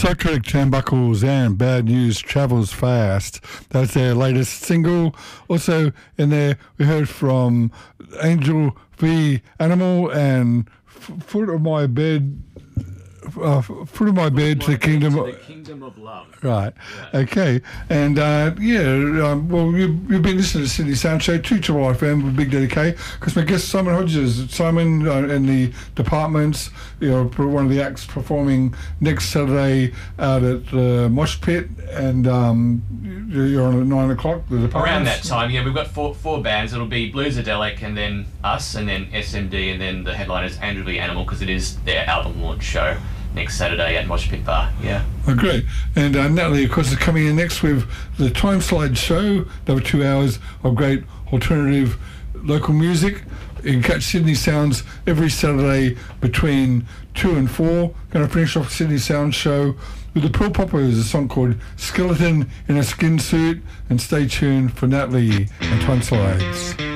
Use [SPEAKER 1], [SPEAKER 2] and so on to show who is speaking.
[SPEAKER 1] Star Trek Turnbuckles and Bad News Travels Fast. That's their latest single. Also in there we heard from Angel v Animal and Foot of My Bed to the
[SPEAKER 2] Kingdom of Love.
[SPEAKER 1] Right.
[SPEAKER 2] Yeah.
[SPEAKER 1] Okay. And well, you've been listening to Sydney Sound Show, 2 Triple FM with Big Daddy K, because my guest Simon Hodges, Simon and the Departments, one of the acts performing next Saturday out at the Mosh Pit, and you're on at 9 o'clock. The Departments.
[SPEAKER 2] Around that time, yeah, we've got four bands. It'll be Bluesadelic, and then us, and then SMD, and then the headline is Andrew v Animal, because it is their album launch show next Saturday at Mosh Pit Bar. Yeah.
[SPEAKER 1] Oh, great. And Natalie, of course, is coming in next with the Time Slide Show. Over 2 hours of great alternative local music. You can catch Sydney Sounds every Saturday between 2 and 4. Going to finish off Sydney Sound Show with the Pearl Poppers, a song called Skeleton in a Skin Suit. And stay tuned for Natalie and Time Slides.